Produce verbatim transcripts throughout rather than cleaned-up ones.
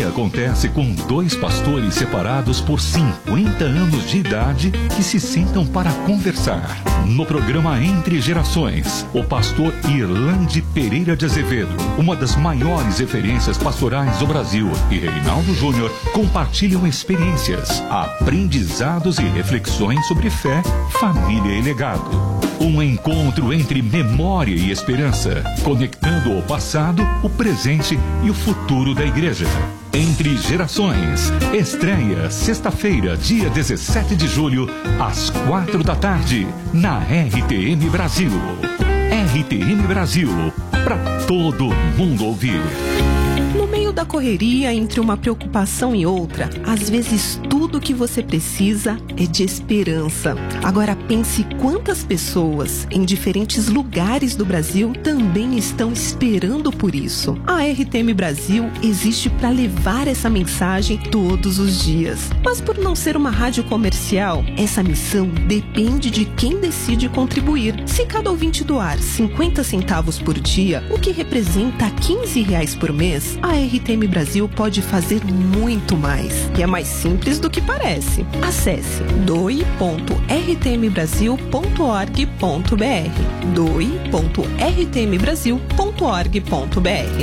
estreia acontece com dois pastores separados por cinquenta anos de idade que se sentam para conversar. No programa Entre Gerações, o pastor Irlande Pereira de Azevedo, uma das maiores referências pastorais do Brasil, e Reinaldo Júnior compartilham experiências, aprendizados e reflexões sobre fé, família e legado. Um encontro entre memória e esperança, conectando o passado, o presente e o futuro da igreja. Entre Gerações, estreia sexta-feira, dia dezessete de julho, às quatro da tarde, na R T M Brasil. R T M Brasil, para todo mundo ouvir. No meio da correria, entre uma preocupação e outra, às vezes tudo que você precisa é de esperança. Agora pense quantas pessoas em diferentes lugares do Brasil também estão esperando por isso. A R T M Brasil existe para levar essa mensagem todos os dias. Mas por não ser uma rádio comercial, essa missão depende de quem decide contribuir. Se cada ouvinte doar cinquenta centavos por dia, o que representa quinze reais por mês, a R T M Brasil pode fazer muito mais. E é mais simples do que parece. Acesse doe ponto r t m brasil ponto org ponto b r doe ponto r t m brasil ponto org ponto b r.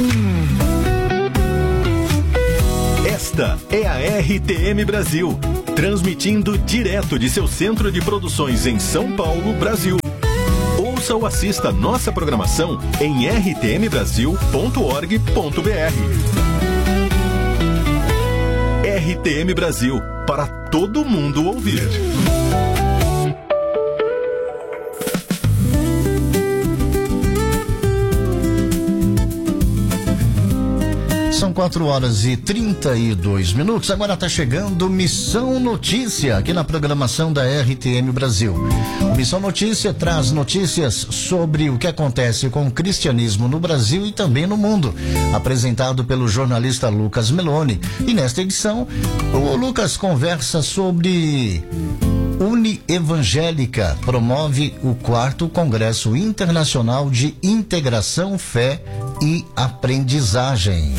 Esta é a R T M Brasil, transmitindo direto de seu centro de produções em São Paulo, Brasil. Ouça ou assista nossa programação em r t m brasil ponto org ponto b r. R T M Brasil, para todo mundo ouvir. São quatro horas e trinta e dois minutos. Agora está chegando Missão Notícia aqui na programação da R T M Brasil. O Missão Notícia traz notícias sobre o que acontece com o cristianismo no Brasil e também no mundo. Apresentado pelo jornalista Lucas Meloni. E nesta edição, o Lucas conversa sobre Uni Evangélica promove o quarto Congresso Internacional de Integração, Fé e Aprendizagem.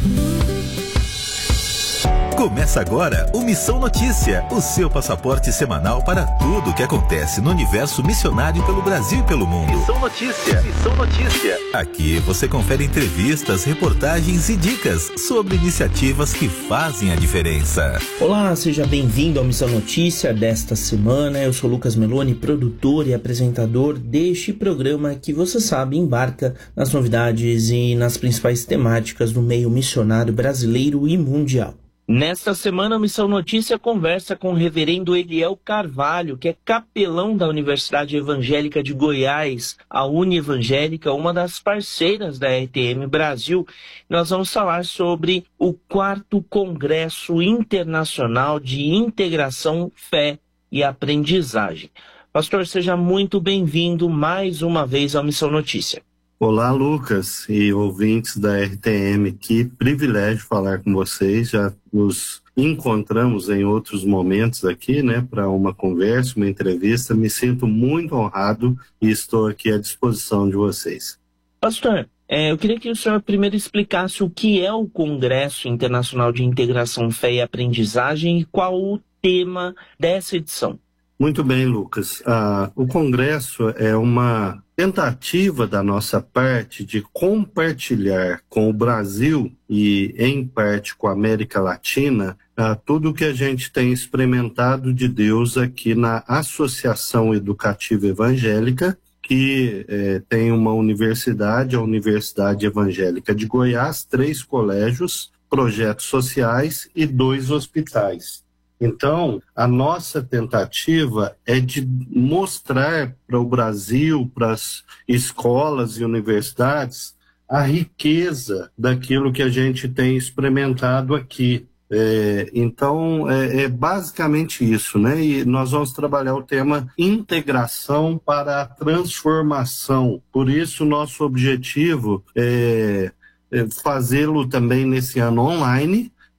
Começa agora o Missão Notícia, o seu passaporte semanal para tudo o que acontece no universo missionário pelo Brasil e pelo mundo. Missão Notícia, Missão Notícia. Aqui você confere entrevistas, reportagens e dicas sobre iniciativas que fazem a diferença. Olá, seja bem-vindo ao Missão Notícia desta semana. Eu sou Lucas Meloni, produtor e apresentador deste programa que, você sabe, embarca nas novidades e nas principais temáticas do meio missionário brasileiro e mundial. Nesta semana, a Missão Notícia conversa com o reverendo Eliel Carvalho, que é capelão da Universidade Evangélica de Goiás, a Uni Evangélica, uma das parceiras da R T M Brasil. Nós vamos falar sobre o quarto Congresso Internacional de Integração, Fé e Aprendizagem. Pastor, seja muito bem-vindo mais uma vez à Missão Notícia. Olá, Lucas e ouvintes da R T M, que privilégio falar com vocês. Já nos encontramos em outros momentos aqui, né, para uma conversa, uma entrevista. Me sinto muito honrado e estou aqui à disposição de vocês. Pastor, é, eu queria que o senhor primeiro explicasse o que é o Congresso Internacional de Integração, Fé e Aprendizagem e qual o tema dessa edição. Muito bem, Lucas. Ah, o Congresso é uma tentativa da nossa parte de compartilhar com o Brasil e, em parte, com a América Latina, ah, tudo o que a gente tem experimentado de Deus aqui na Associação Educativa Evangélica, que eh, tem uma universidade, a Universidade Evangélica de Goiás, três colégios, projetos sociais e dois hospitais. Então, a nossa tentativa é de mostrar para o Brasil, para as escolas e universidades, a riqueza daquilo que a gente tem experimentado aqui. É, então, é, é basicamente isso, né? E nós vamos trabalhar o tema integração para a transformação. Por isso, nosso objetivo é, é fazê-lo também nesse ano online,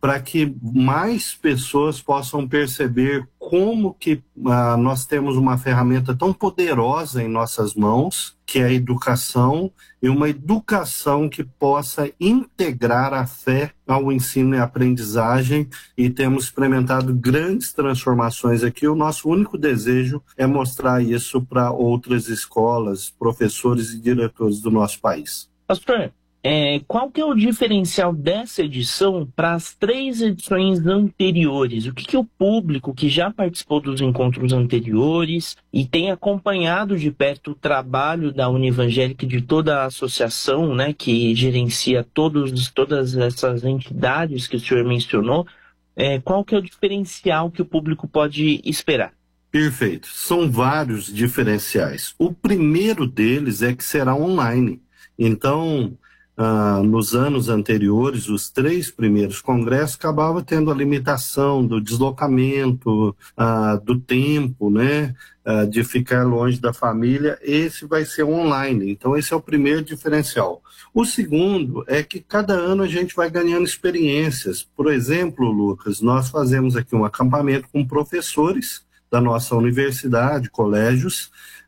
para que mais pessoas possam perceber como que ah, nós temos uma ferramenta tão poderosa em nossas mãos, que é a educação, e uma educação que possa integrar a fé ao ensino e aprendizagem, e temos experimentado grandes transformações aqui. O nosso único desejo é mostrar isso para outras escolas, professores e diretores do nosso país. Pastor, É, qual que é o diferencial dessa edição para as três edições anteriores? O que, que o público que já participou dos encontros anteriores e tem acompanhado de perto o trabalho da Univangélica e de toda a associação, né, que gerencia todos, todas essas entidades que o senhor mencionou, é, qual que é o diferencial que o público pode esperar? Perfeito. São vários diferenciais. O primeiro deles é que será online. Então, Ah, nos anos anteriores, os três primeiros congressos acabavam tendo a limitação do deslocamento, ah, do tempo, né, ah, de ficar longe da família. Esse vai ser online, então esse é o primeiro diferencial. O segundo é que cada ano a gente vai ganhando experiências. Por exemplo, Lucas, nós fazemos aqui um acampamento com professores da nossa universidade, colégios.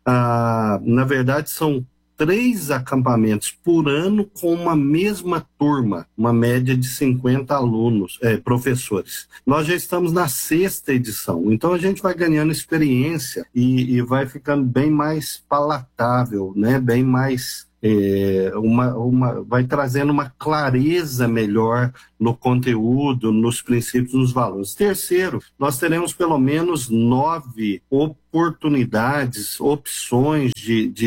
Ah, na verdade, são três acampamentos por ano com uma mesma turma, uma média de cinquenta alunos, é, professores. Nós já estamos na sexta edição, então a gente vai ganhando experiência e, e vai ficando bem mais palatável, né? Bem mais... É, uma, uma, vai trazendo uma clareza melhor no conteúdo, nos princípios, nos valores. Terceiro, nós teremos pelo menos nove oportunidades, opções de, de,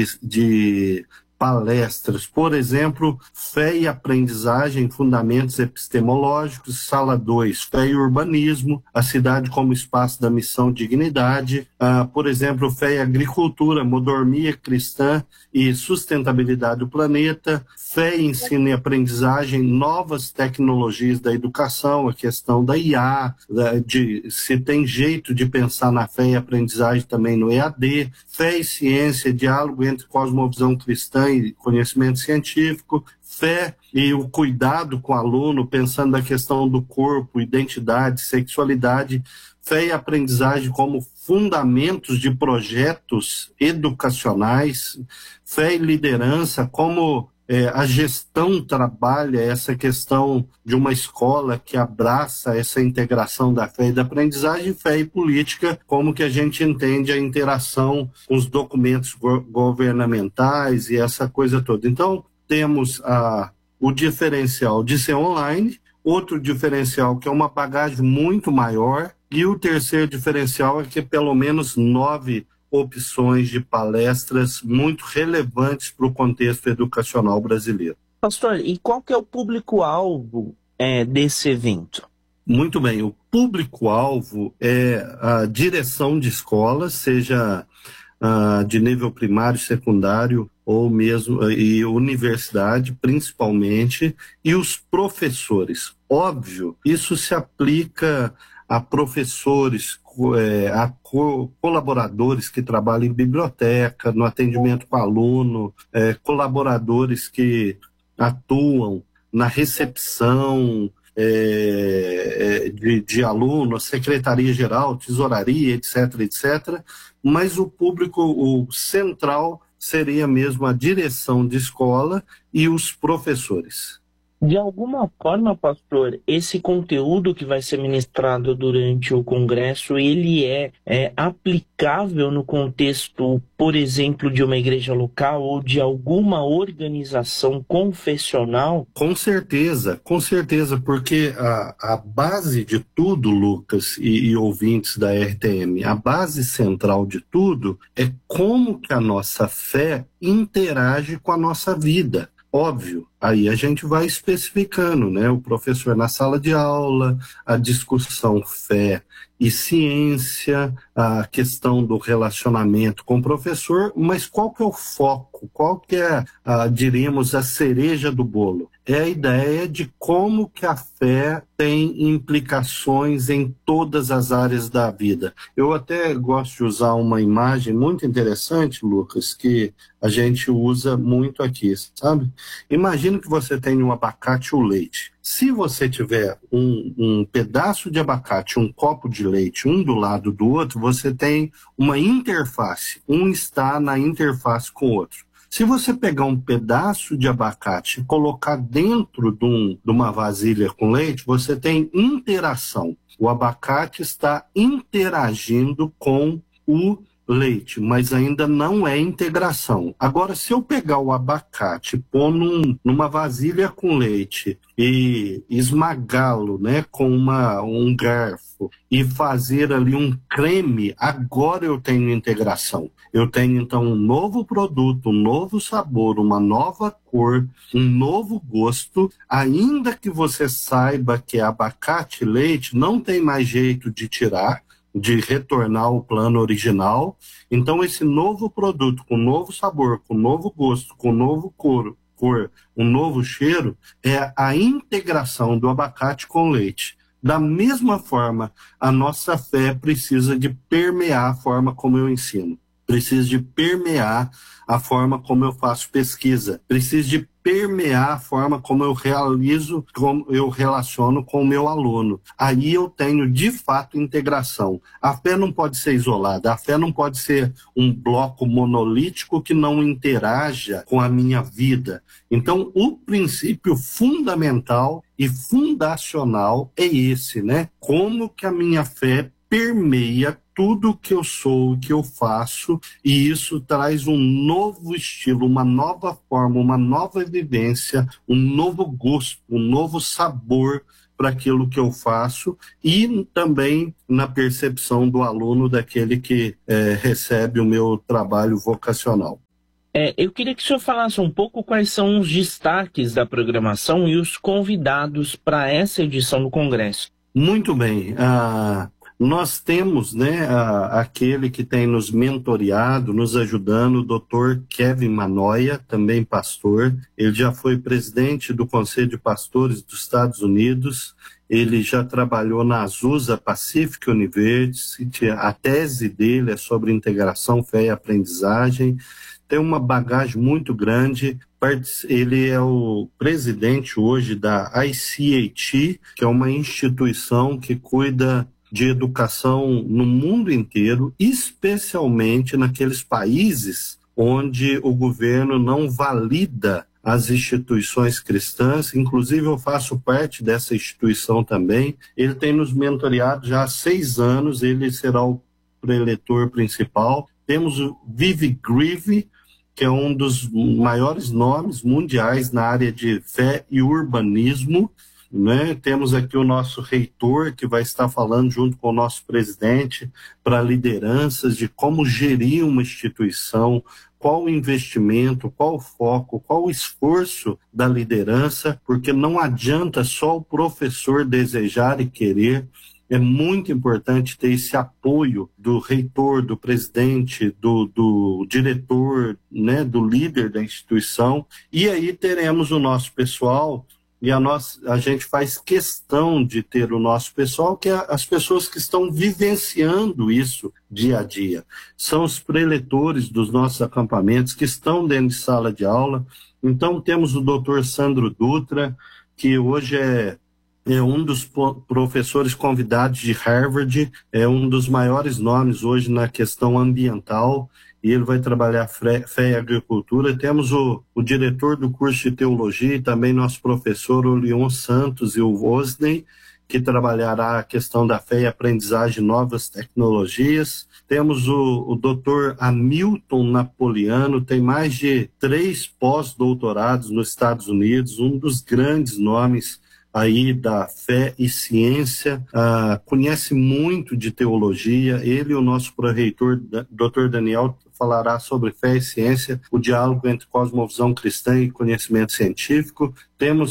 de palestras. Por exemplo, Fé e Aprendizagem, Fundamentos Epistemológicos. Sala dois, Fé e Urbanismo, a cidade como espaço da missão dignidade. Ah, por exemplo, Fé e Agricultura, Mordomia Cristã e Sustentabilidade do Planeta. Fé e Ensino e Aprendizagem, Novas Tecnologias da Educação, a questão da I A, de se tem jeito de pensar na fé e aprendizagem também no E A D. Fé e Ciência, Diálogo entre Cosmovisão Cristã e Conhecimento Científico. Fé e o cuidado com o aluno, pensando na questão do corpo, identidade, sexualidade. Fé e aprendizagem como fundamentos de projetos educacionais. Fé e liderança, como é, a gestão trabalha essa questão de uma escola que abraça essa integração da fé e da aprendizagem. Fé e política, como que a gente entende a interação com os documentos go- governamentais e essa coisa toda. Então, temos a, o diferencial de ser online, outro diferencial que é uma bagagem muito maior, e o terceiro diferencial é que pelo menos nove opções de palestras muito relevantes para o contexto educacional brasileiro. Pastor, e qual que é o público-alvo é, desse evento? Muito bem, o público-alvo é a direção de escolas, seja uh, de nível primário, secundário ou mesmo e universidade, principalmente, e os professores. Óbvio, isso se aplica a professores, é, a co- colaboradores que trabalham em biblioteca, no atendimento com aluno, é, colaboradores que atuam na recepção é, de, de aluno, secretaria-geral, tesouraria, etc, etcétera. Mas o público o central seria mesmo a direção de escola e os professores. De alguma forma, pastor, esse conteúdo que vai ser ministrado durante o congresso, ele é, é aplicável no contexto, por exemplo, de uma igreja local ou de alguma organização confessional? Com certeza, com certeza, porque a, a base de tudo, Lucas e, e ouvintes da R T M, a base central de tudo é como que a nossa fé interage com a nossa vida. Óbvio, aí a gente vai especificando, né? O professor na sala de aula, a discussão fé e ciência, a questão do relacionamento com o professor, mas qual que é o foco? Qual que é, ah, diríamos, a cereja do bolo? é a ideia de como que a fé tem implicações em todas as áreas da vida. Eu até gosto de usar uma imagem muito interessante, Lucas, que a gente usa muito aqui, sabe? Imagina que você tem um abacate ou leite. Se você tiver um, um pedaço de abacate, um copo de leite, um do lado do outro, você tem uma interface. Um está na interface com o outro. Se você pegar um pedaço de abacate e colocar dentro de, um, de uma vasilha com leite, você tem interação. O abacate está interagindo com o leite, mas ainda não é integração. Agora, se eu pegar o abacate, pôr num, numa vasilha com leite e esmagá-lo, né, com uma, um garfo e fazer ali um creme, agora eu tenho integração. Eu tenho, então, um novo produto, um novo sabor, uma nova cor, um novo gosto. Ainda que você saiba que é abacate e leite, não tem mais jeito de tirar, de retornar ao plano original. Então, esse novo produto, com novo sabor, com novo gosto, com novo cor, cor, um novo cheiro, é a integração do abacate com leite. Da mesma forma, a nossa fé precisa de permear a forma como eu ensino. Precisa de permear a forma como eu faço pesquisa. Precisa de permear a forma como eu realizo, como eu relaciono com o meu aluno. Aí eu tenho, de fato, integração. A fé não pode ser isolada. A fé não pode ser um bloco monolítico que não interaja com a minha vida. Então, o princípio fundamental e fundacional é esse, né? Como que a minha fé permeia tudo que eu sou, que eu faço, e isso traz um novo estilo, uma nova forma, uma nova vivência, um novo gosto, um novo sabor para aquilo que eu faço, e também na percepção do aluno, daquele que é, recebe o meu trabalho vocacional. É, eu queria que o senhor falasse um pouco quais são os destaques da programação e os convidados para essa edição do Congresso. Muito bem. Ah, nós temos, né, a, aquele que tem nos mentoreado, nos ajudando, o doutor Kevin Manoia, também pastor. Ele já foi presidente do Conselho de Pastores dos Estados Unidos. Ele já trabalhou na Azusa Pacific University. A tese dele é sobre integração, fé e aprendizagem. Tem uma bagagem muito grande. Ele é o presidente hoje da I C A T, que é uma instituição que cuida de educação no mundo inteiro, especialmente naqueles países onde o governo não valida as instituições cristãs. Inclusive, eu faço parte dessa instituição também. Ele tem nos mentoreado já há seis anos, ele será o preletor principal. Temos o Vivi Grieve, que é um dos maiores nomes mundiais na área de fé e urbanismo, né? Temos aqui o nosso reitor, que vai estar falando junto com o nosso presidente para lideranças de como gerir uma instituição, qual o investimento, qual o foco, qual o esforço da liderança, porque não adianta só o professor desejar e querer. É muito importante ter esse apoio do reitor, do presidente, do, do diretor, né, do líder da instituição. E aí teremos o nosso pessoal, e a, nossa, a gente faz questão de ter o nosso pessoal, que é as pessoas que estão vivenciando isso dia a dia. São os preletores dos nossos acampamentos, que estão dentro de sala de aula. Então temos o doutor Sandro Dutra, que hoje é É um dos professores convidados de Harvard, é um dos maiores nomes hoje na questão ambiental, e ele vai trabalhar fé e agricultura. Temos o, o diretor do curso de teologia e também nosso professor, o Leon Santos e o Osney, que trabalhará a questão da fé e aprendizagem de novas tecnologias. Temos o, o doutor Hamilton Napoliano, tem mais de três pós-doutorados nos Estados Unidos, um dos grandes nomes aí da fé e ciência, uh, conhece muito de teologia. Ele e o nosso pró-reitor, doutor Daniel, falará sobre fé e ciência, o diálogo entre cosmovisão cristã e conhecimento científico. Temos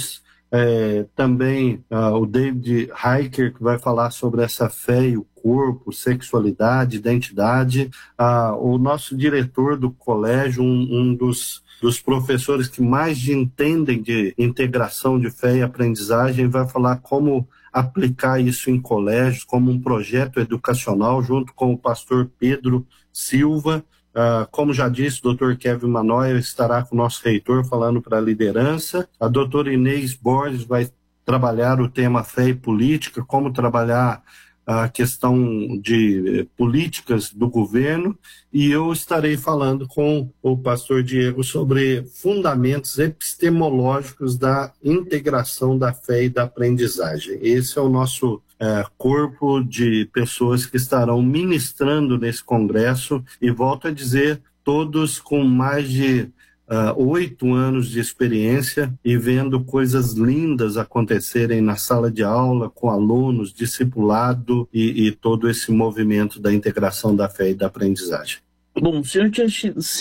é, também uh, o David Heiker, que vai falar sobre essa fé e o corpo, sexualidade, identidade. Uh, o nosso diretor do colégio, um, um dos, dos professores que mais entendem de integração de fé e aprendizagem, vai falar como aplicar isso em colégios, como um projeto educacional, junto com o pastor Pedro Silva. Uh, como já disse, o doutor Kevin Manoel estará com o nosso reitor falando para a liderança. A doutora Inês Borges vai trabalhar o tema fé e política, como trabalhar a questão de eh, políticas do governo, e eu estarei falando com o pastor Diego sobre fundamentos epistemológicos da integração da fé e da aprendizagem. Esse é o nosso eh, corpo de pessoas que estarão ministrando nesse congresso, e volto a dizer, todos com mais de oito uh, anos de experiência e vendo coisas lindas acontecerem na sala de aula, com alunos, discipulado e, e todo esse movimento da integração da fé e da aprendizagem. Bom, o senhor tinha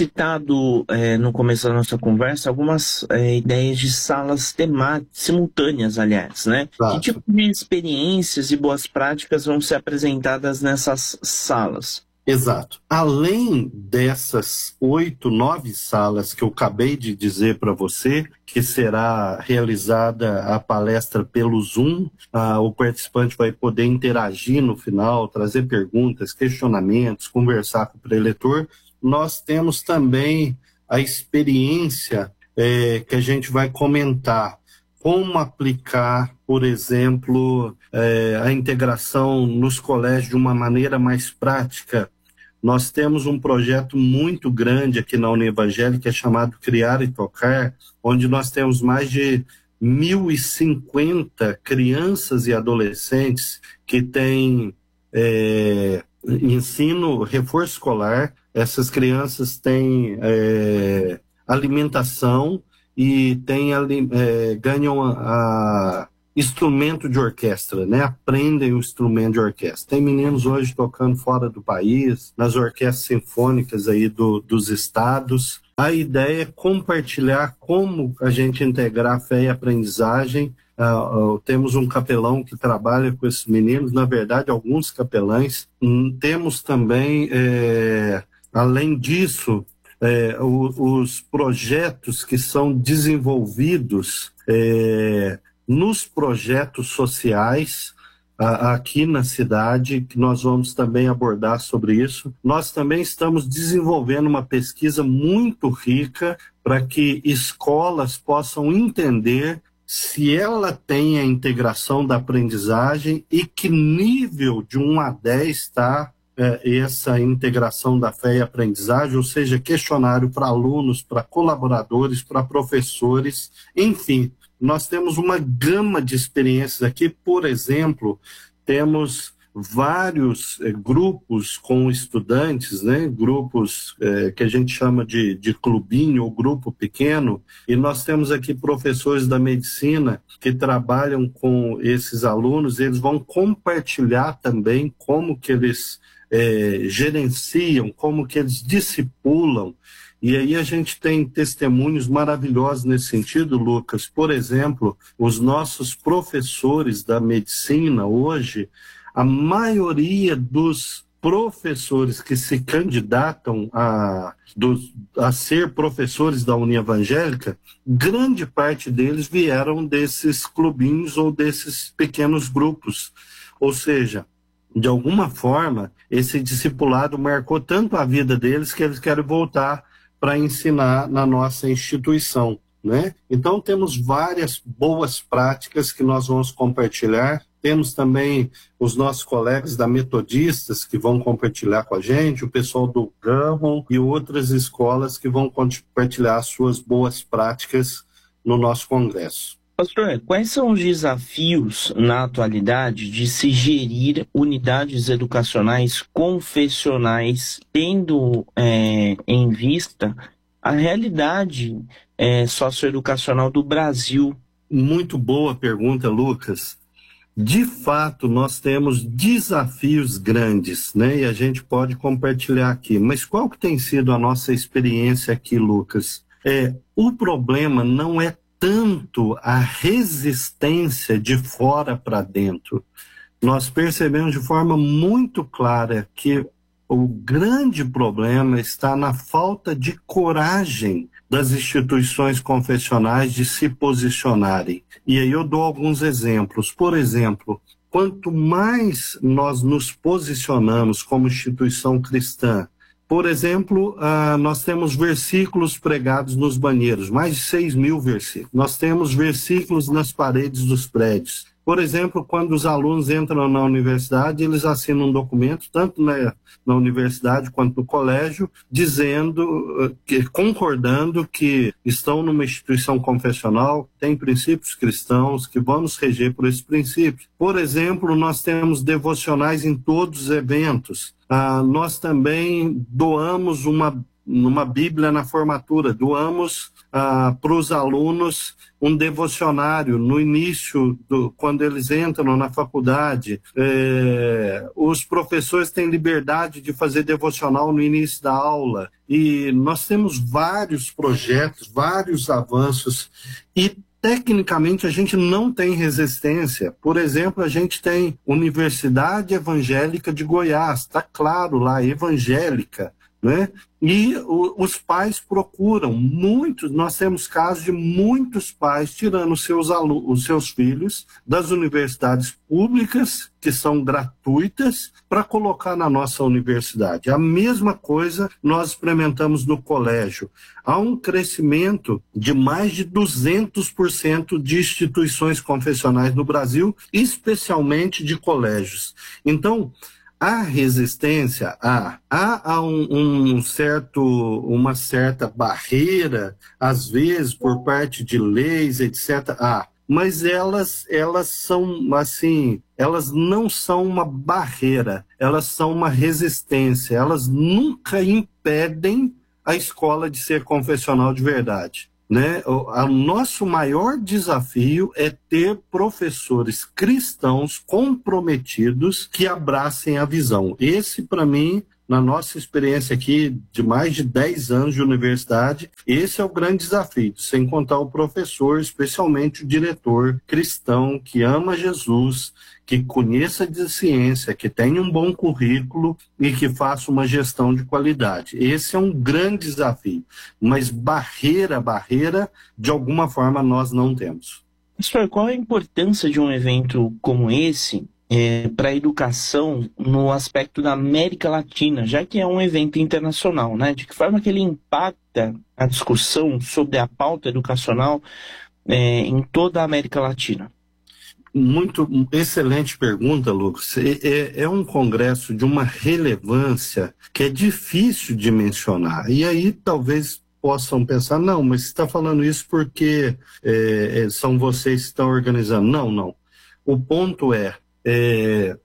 citado é, no começo da nossa conversa algumas é, ideias de salas temáticas, simultâneas, aliás, né? Claro. Que tipo de experiências e boas práticas vão ser apresentadas nessas salas? Exato. Além dessas oito, nove salas que eu acabei de dizer para você, que será realizada a palestra pelo Zoom, ah, o participante vai poder interagir no final, trazer perguntas, questionamentos, conversar com o preletor. Nós temos também a experiência é, que a gente vai comentar. Como aplicar, por exemplo, é, a integração nos colégios de uma maneira mais prática. Nós temos um projeto muito grande aqui na União Evangélica, chamado Criar e Tocar, onde nós temos mais de mil e cinquenta crianças e adolescentes que têm é, ensino, reforço escolar. Essas crianças têm é, alimentação e tem, é, ganham a, a instrumento de orquestra, né? Aprendem o instrumento de orquestra. Tem meninos hoje tocando fora do país, nas orquestras sinfônicas aí do, dos estados. A ideia é compartilhar como a gente integrar fé e aprendizagem. Uh, uh, temos um capelão que trabalha com esses meninos, na verdade, alguns capelães. Um, temos também, é, além disso, É, o, os projetos que são desenvolvidos é, nos projetos sociais a, aqui na cidade, que nós vamos também abordar sobre isso. Nós também estamos desenvolvendo uma pesquisa muito rica para que escolas possam entender se ela tem a integração da aprendizagem e que nível de um a dez está É, essa integração da fé e aprendizagem, ou seja, questionário para alunos, para colaboradores, para professores, enfim, nós temos uma gama de experiências aqui. Por exemplo, temos vários é, grupos com estudantes, né, grupos é, que a gente chama de, de clubinho ou grupo pequeno, e nós temos aqui professores da medicina que trabalham com esses alunos. Eles vão compartilhar também como que eles É, gerenciam, como que eles discipulam, e aí a gente tem testemunhos maravilhosos nesse sentido, Lucas. Por exemplo, os nossos professores da medicina hoje, a maioria dos professores que se candidatam a, dos, a ser professores da União Evangélica, grande parte deles vieram desses clubinhos ou desses pequenos grupos, ou seja, de alguma forma, esse discipulado marcou tanto a vida deles que eles querem voltar para ensinar na nossa instituição, né? Então, temos várias boas práticas que nós vamos compartilhar. Temos também os nossos colegas da Metodistas que vão compartilhar com a gente, o pessoal do Gammon e outras escolas que vão compartilhar suas boas práticas no nosso congresso. Pastor, quais são os desafios na atualidade de se gerir unidades educacionais confessionais, tendo é, em vista a realidade é, socioeducacional do Brasil? Muito boa pergunta, Lucas. De fato, nós temos desafios grandes, né? E a gente pode compartilhar aqui. Mas qual que tem sido a nossa experiência aqui, Lucas? É, o problema não é tanto a resistência de fora para dentro. Nós percebemos de forma muito clara que o grande problema está na falta de coragem das instituições confessionais de se posicionarem. E aí eu dou alguns exemplos. Por exemplo, quanto mais nós nos posicionamos como instituição cristã, por exemplo, uh, nós temos versículos pregados nos banheiros, mais de seis mil versículos. Nós temos versículos nas paredes dos prédios. Por exemplo, quando os alunos entram na universidade, eles assinam um documento, tanto na, na universidade quanto no colégio, dizendo, que, concordando que estão numa instituição confessional, tem princípios cristãos, que vamos reger por esses princípios. Por exemplo, nós temos devocionais em todos os eventos. Ah, nós também doamos uma, uma Bíblia na formatura, doamos ah, para os alunos um devocionário no início, do, quando eles entram na faculdade. É, os professores têm liberdade de fazer devocional no início da aula. E nós temos vários projetos, vários avanços, e tecnicamente a gente não tem resistência. Por exemplo, a gente tem Universidade Evangélica de Goiás, está claro lá, evangélica, né? E o, os pais procuram, muitos, nós temos casos de muitos pais tirando seus alunos, os seus filhos das universidades públicas, que são gratuitas, para colocar na nossa universidade. A mesma coisa nós experimentamos no colégio. Há um crescimento de mais de duzentos por cento de instituições confessionais no Brasil, especialmente de colégios. Então, há resistência, há, há um, um certo, uma certa barreira, às vezes, por parte de leis, etcétera. Há, mas elas, elas são, assim, elas não são uma barreira, elas são uma resistência, elas nunca impedem a escola de ser confessional de verdade. Né? O a, nosso maior desafio é ter professores cristãos comprometidos que abracem a visão. Esse, para mim, na nossa experiência aqui de mais de dez anos de universidade, esse é o grande desafio, sem contar o professor, especialmente o diretor cristão que ama Jesus, que conheça de ciência, que tenha um bom currículo e que faça uma gestão de qualidade. Esse é um grande desafio, mas barreira, barreira, de alguma forma nós não temos. Pastor, qual é a importância de um evento como esse é, para a educação no aspecto da América Latina, já que é um evento internacional, né? De que forma que ele impacta a discussão sobre a pauta educacional é, em toda a América Latina? Muito excelente pergunta, Lucas. É, é um congresso de uma relevância que é difícil de mencionar. E aí talvez possam pensar, não, mas você está falando isso porque é, são vocês que estão organizando. Não, não. O ponto é, é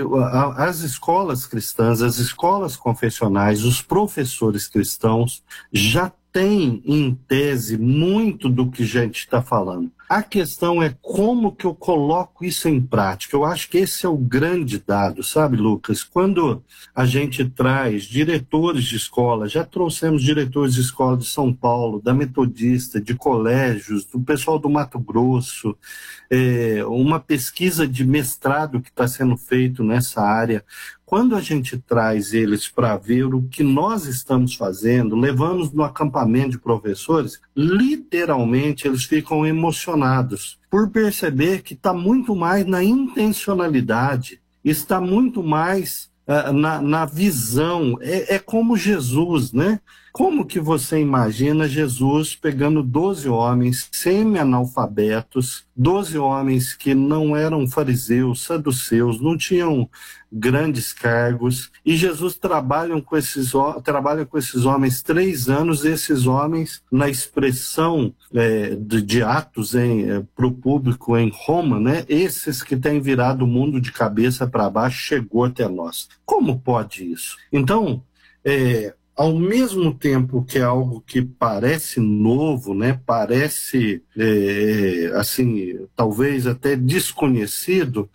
as escolas cristãs, as escolas confessionais, os professores cristãos já têm, em tese, muito do que a gente está falando. A questão é como que eu coloco isso em prática. Eu acho que esse é o grande dado, sabe, Lucas? Quando a gente traz diretores de escola, já trouxemos diretores de escola de São Paulo, da Metodista, de colégios, do pessoal do Mato Grosso, é, uma pesquisa de mestrado que está sendo feito nessa área. Quando a gente traz eles para ver o que nós estamos fazendo, levamos no acampamento de professores, literalmente eles ficam emocionados por perceber que está muito mais na intencionalidade, está muito mais uh, na, na visão. É, é como Jesus, né? Como que você imagina Jesus pegando doze homens semi-analfabetos, doze homens que não eram fariseus, saduceus, não tinham grandes cargos, e Jesus trabalha com esses, trabalha com esses homens três anos, esses homens, na expressão é, de, de Atos é, para o público em Roma, né, esses que têm virado o mundo de cabeça para baixo, chegou até nós. Como pode isso? Então, é, ao mesmo tempo que é algo que parece novo, né, parece, é, assim, talvez até desconhecido,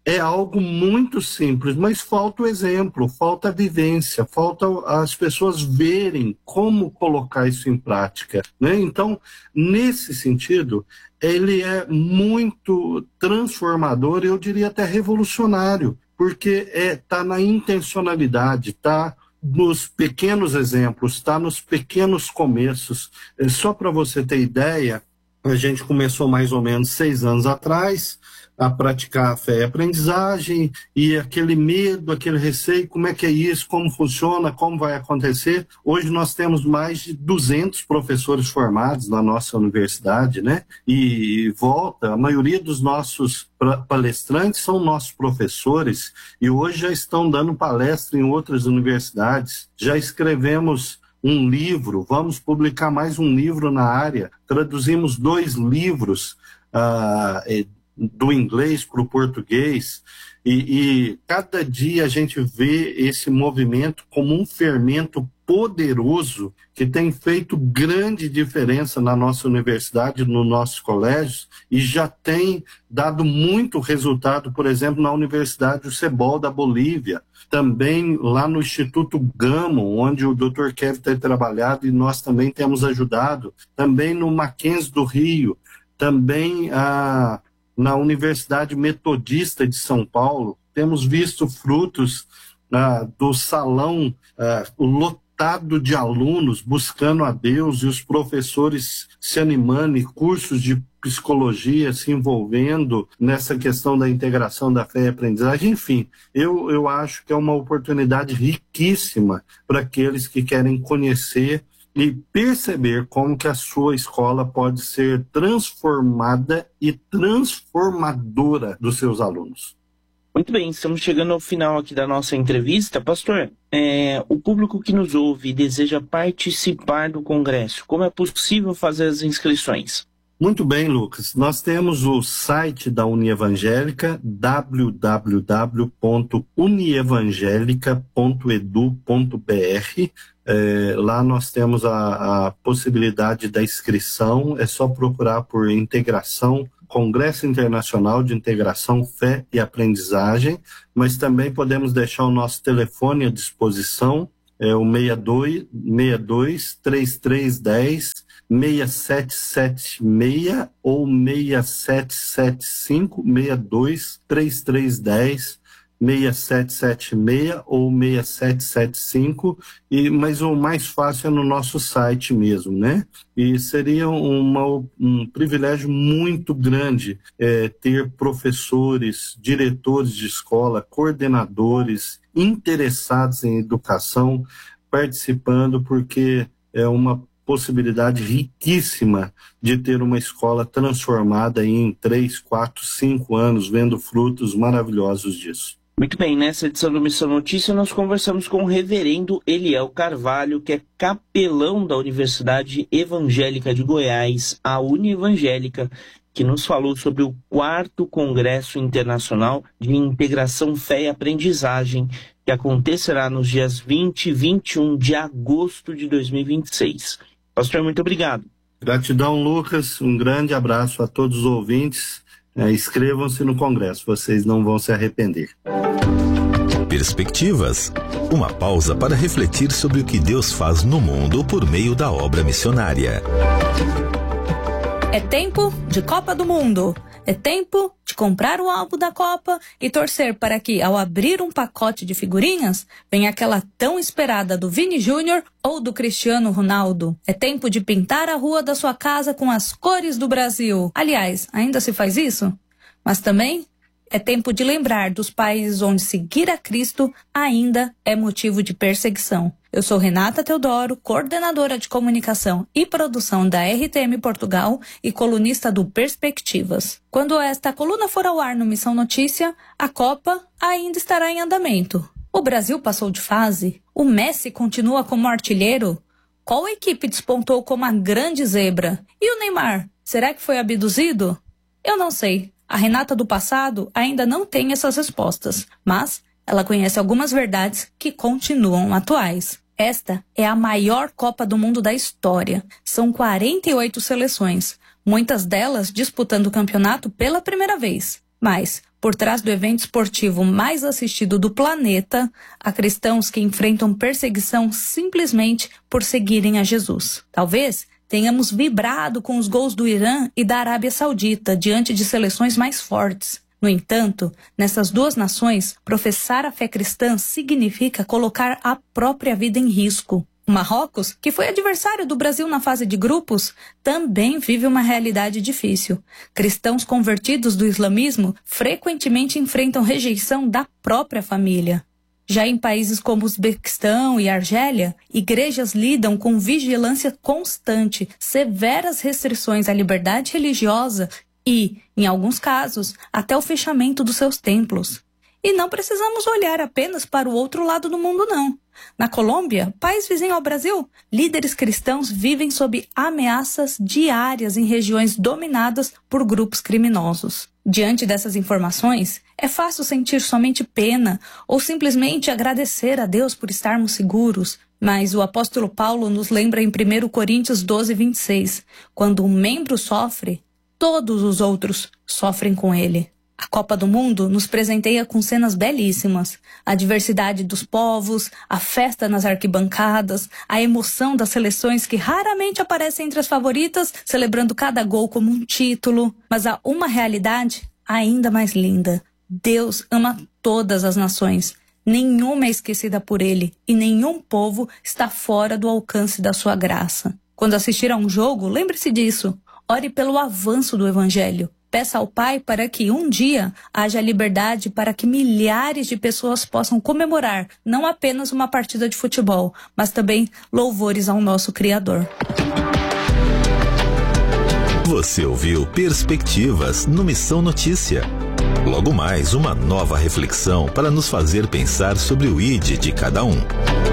é algo muito simples, mas falta o exemplo, falta a vivência, falta as pessoas verem como colocar isso em prática, né? Então, nesse sentido, ele é muito transformador, eu diria até revolucionário, porque está na intencionalidade, está nos pequenos exemplos, está nos pequenos começos. Só para você ter ideia, a gente começou mais ou menos seis anos atrás a praticar a fé e a aprendizagem, e aquele medo, aquele receio, como é que é isso, como funciona, como vai acontecer. Hoje nós temos mais de duzentos professores formados na nossa universidade, né? E volta, a maioria dos nossos palestrantes são nossos professores, e hoje já estão dando palestra em outras universidades. Já escrevemos um livro, vamos publicar mais um livro na área, traduzimos dois livros, uh, do inglês para o português, e, e cada dia a gente vê esse movimento como um fermento poderoso que tem feito grande diferença na nossa universidade, nos nossos colégios, e já tem dado muito resultado, por exemplo, na Universidade do Cebol da Bolívia, também lá no Instituto Gammon, onde o doutor Kevin tem trabalhado e nós também temos ajudado, também no Mackenzie do Rio, também a na Universidade Metodista de São Paulo, temos visto frutos ah, do salão ah, lotado de alunos buscando a Deus, e os professores se animando, e cursos de psicologia se envolvendo nessa questão da integração da fé e aprendizagem. Enfim, eu, eu acho que é uma oportunidade riquíssima para aqueles que querem conhecer e perceber como que a sua escola pode ser transformada e transformadora dos seus alunos. Muito bem, estamos chegando ao final aqui da nossa entrevista. Pastor, é, o público que nos ouve e deseja participar do congresso, como é possível fazer as inscrições? Muito bem, Lucas. Nós temos o site da Unievangélica, w w w ponto unievangelica ponto e d u ponto b r. É, lá nós temos a, a possibilidade da inscrição, é só procurar por integração, Congresso Internacional de Integração, Fé e Aprendizagem, mas também podemos deixar o nosso telefone à disposição, é o seis dois, seis dois, três três um zero, seis sete sete seis ou seis sete sete cinco, seis dois, três três um zero, seis sete sete seis ou seis sete sete cinco, e, mas o mais fácil é no nosso site mesmo, né? E seria uma, um privilégio muito grande é, ter professores, diretores de escola, coordenadores interessados em educação participando, porque é uma possibilidade riquíssima de ter uma escola transformada em três, quatro, cinco anos, vendo frutos maravilhosos disso. Muito bem, nessa edição do Missão Notícia nós conversamos com o reverendo Eliel Carvalho, que é capelão da Universidade Evangélica de Goiás, a Unievangélica, que nos falou sobre o quarto Congresso Internacional de Integração, Fé e Aprendizagem, que acontecerá nos dias vinte e vinte e um de agosto de dois mil e vinte e seis. Pastor, muito obrigado. Gratidão, Lucas. Um grande abraço a todos os ouvintes. É, inscrevam-se no Congresso, vocês não vão se arrepender. Perspectivas. Uma pausa para refletir sobre o que Deus faz no mundo por meio da obra missionária. É tempo de Copa do Mundo. É tempo de comprar o álbum da Copa e torcer para que, ao abrir um pacote de figurinhas, venha aquela tão esperada do Vini Júnior ou do Cristiano Ronaldo. É tempo de pintar a rua da sua casa com as cores do Brasil. Aliás, ainda se faz isso? Mas também é tempo de lembrar dos países onde seguir a Cristo ainda é motivo de perseguição. Eu sou Renata Teodoro, coordenadora de comunicação e produção da R T M Portugal e colunista do Perspectivas. Quando esta coluna for ao ar no Missão Notícia, a Copa ainda estará em andamento. O Brasil passou de fase? O Messi continua como artilheiro? Qual equipe despontou como a grande zebra? E o Neymar? Será que foi abduzido? Eu não sei. A Renata do passado ainda não tem essas respostas, mas ela conhece algumas verdades que continuam atuais. Esta é a maior Copa do Mundo da história. São quarenta e oito seleções, muitas delas disputando o campeonato pela primeira vez. Mas, por trás do evento esportivo mais assistido do planeta, há cristãos que enfrentam perseguição simplesmente por seguirem a Jesus. Talvez tenhamos vibrado com os gols do Irã e da Arábia Saudita diante de seleções mais fortes. No entanto, nessas duas nações, professar a fé cristã significa colocar a própria vida em risco. O Marrocos, que foi adversário do Brasil na fase de grupos, também vive uma realidade difícil. Cristãos convertidos do islamismo frequentemente enfrentam rejeição da própria família. Já em países como Uzbequistão e Argélia, igrejas lidam com vigilância constante, severas restrições à liberdade religiosa e, em alguns casos, até o fechamento dos seus templos. E não precisamos olhar apenas para o outro lado do mundo, não. Na Colômbia, país vizinho ao Brasil, líderes cristãos vivem sob ameaças diárias em regiões dominadas por grupos criminosos. Diante dessas informações, é fácil sentir somente pena ou simplesmente agradecer a Deus por estarmos seguros. Mas o apóstolo Paulo nos lembra em primeira Coríntios doze, vinte e seis, quando um membro sofre, todos os outros sofrem com ele. A Copa do Mundo nos presenteia com cenas belíssimas. A diversidade dos povos, a festa nas arquibancadas, a emoção das seleções que raramente aparecem entre as favoritas, celebrando cada gol como um título. Mas há uma realidade ainda mais linda. Deus ama todas as nações. Nenhuma é esquecida por Ele e nenhum povo está fora do alcance da sua graça. Quando assistir a um jogo, lembre-se disso. Ore pelo avanço do Evangelho. Peça ao Pai para que um dia haja liberdade para que milhares de pessoas possam comemorar não apenas uma partida de futebol, mas também louvores ao nosso Criador. Você ouviu Perspectivas no Missão Notícia. Logo mais, uma nova reflexão para nos fazer pensar sobre o I D de cada um.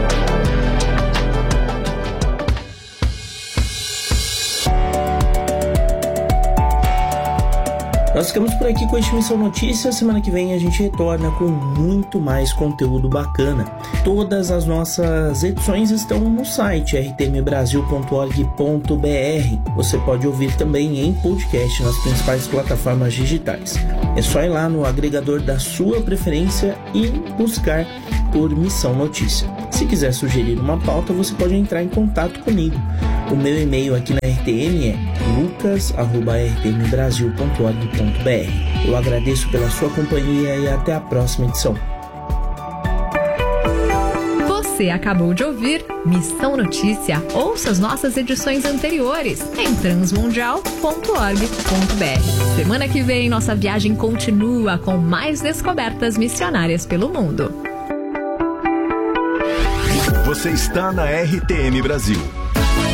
Nós ficamos por aqui com este Missão Notícia. Semana que vem a gente retorna com muito mais conteúdo bacana. Todas as nossas edições estão no site r t m brasil ponto org ponto b r. Você pode ouvir também em podcast nas principais plataformas digitais. É só ir lá no agregador da sua preferência e buscar por Missão Notícia. Se quiser sugerir uma pauta, você pode entrar em contato comigo. O meu e-mail aqui na R T M é lucas arroba r t m brasil ponto org ponto b r. Eu agradeço pela sua companhia e até a próxima edição. Você acabou de ouvir Missão Notícia. Ouça as nossas edições anteriores em transmundial ponto org ponto b r. Semana que vem, nossa viagem continua com mais descobertas missionárias pelo mundo. Você está na R T M Brasil.